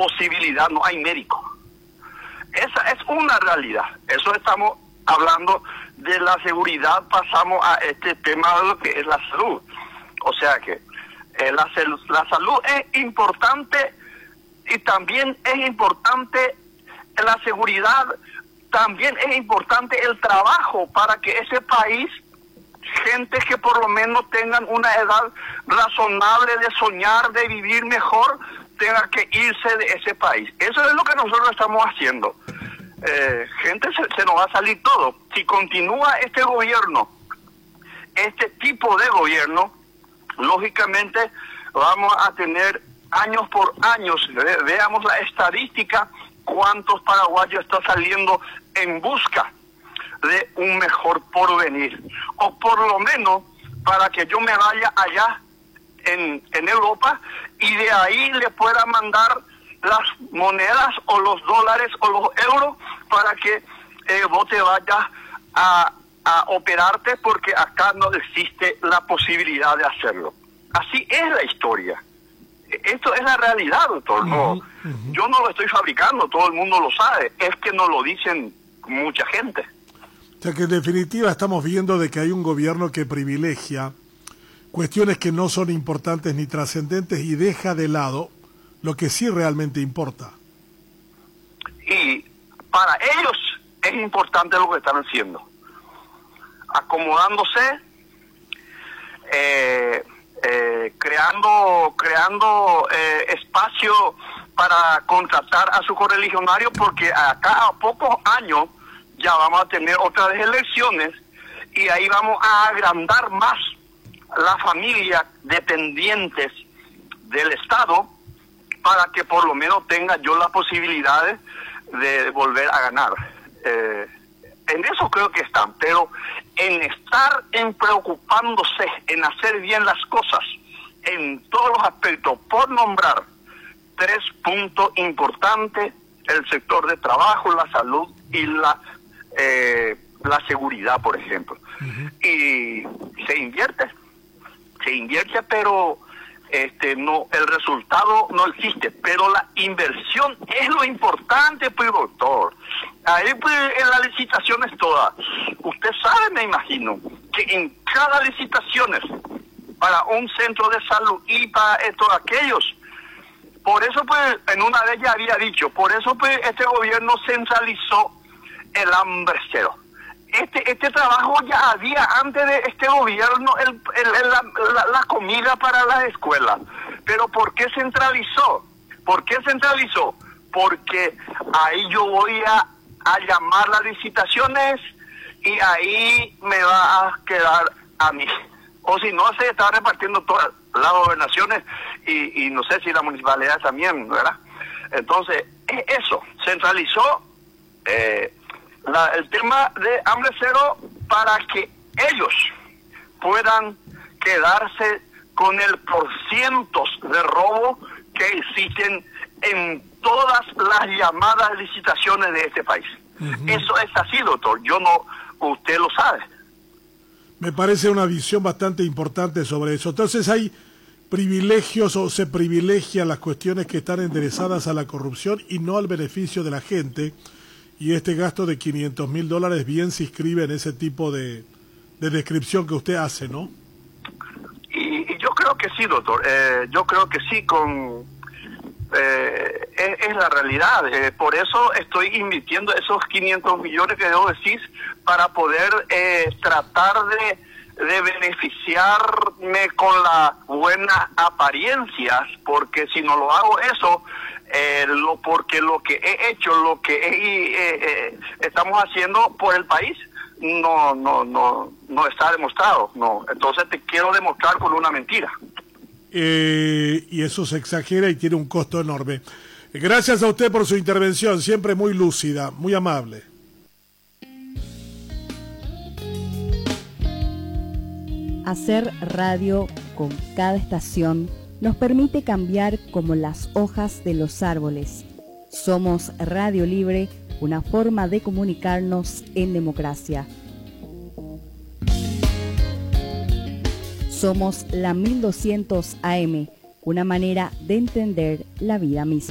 posibilidad, no hay médico. Esa es una realidad. Eso estamos hablando de la seguridad, pasamos a este tema de lo que es la salud. O sea que la salud es importante y también es importante la seguridad, también es importante el trabajo para que ese país, gente que por lo menos tengan una edad razonable de soñar, de vivir mejor, tenga que irse de ese país. Eso es lo que nosotros estamos haciendo. Gente, se nos va a salir todo. Si continúa este gobierno, este tipo de gobierno, lógicamente vamos a tener años por años, veamos la estadística, cuántos paraguayos están saliendo en busca de un mejor porvenir, o por lo menos para que yo me vaya allá en Europa y de ahí le pueda mandar las monedas o los dólares o los euros para que vos te vayas a operarte, porque acá no existe la posibilidad de hacerlo. Así es la historia. Esto es la realidad, doctor. No, yo no lo estoy fabricando, todo el mundo lo sabe. Es que no lo dicen mucha gente. O sea que en definitiva estamos viendo de que hay un gobierno que privilegia cuestiones que no son importantes ni trascendentes y deja de lado lo que sí realmente importa. Y para ellos es importante lo que están haciendo. Acomodándose, creando espacio para contratar a su correligionario, porque acá a pocos años ya vamos a tener otra vez elecciones y ahí vamos a agrandar más la familia dependientes del Estado para que por lo menos tenga yo las posibilidades de volver a ganar. En eso creo que están, pero en estar preocupándose en hacer bien las cosas en todos los aspectos, por nombrar 3 puntos importantes: el sector de trabajo, la salud y la seguridad, por ejemplo. Y se invierte, pero no, el resultado no existe, pero la inversión es lo importante, pues, doctor. Ahí, pues, en las licitaciones todas, usted sabe, me imagino, que en cada licitaciones para un centro de salud y para todos aquellos, por eso, pues, en una de ellas había dicho, por eso, pues, este gobierno centralizó el hambre cero. Este trabajo ya había antes de este gobierno, la comida para las escuelas. Pero ¿por qué centralizó? Porque ahí yo voy a llamar las licitaciones y ahí me va a quedar a mí. O si no, se está repartiendo todas las gobernaciones y no sé si la municipalidad también, ¿verdad? Entonces, eso, centralizó el tema de hambre cero para que ellos puedan quedarse con el porcientos de robo que existen en todas las llamadas licitaciones de este país. Eso es así, doctor. Usted lo sabe. Me parece una visión bastante importante sobre eso. Entonces hay privilegios, o se privilegian las cuestiones que están enderezadas a la corrupción y no al beneficio de la gente. Y este gasto de $500,000 bien se inscribe en ese tipo de descripción que usted hace, ¿no? Y yo creo que sí, doctor. Yo creo que sí, es la realidad. Por eso estoy invirtiendo esos 500 millones que debo decir, para poder tratar de beneficiarme con las buenas apariencias, porque si no lo hago eso, porque lo que he hecho, lo que estamos haciendo por el país, no está demostrado, no. Entonces te quiero demostrar con una mentira. Y eso se exagera y tiene un costo enorme. Gracias a usted por su intervención, siempre muy lúcida, muy amable. Hacer radio con cada estación nos permite cambiar como las hojas de los árboles. Somos Radio Libre, una forma de comunicarnos en democracia. Somos la 1200 AM, una manera de entender la vida misma.